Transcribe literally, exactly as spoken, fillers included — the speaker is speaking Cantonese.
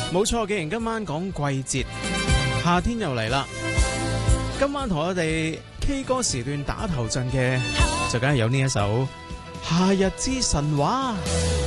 冇錯，既然今晚講季節，夏天又嚟啦。今晚同我哋 K 歌時段打頭陣嘅，就梗係有呢一首《夏日之神話》。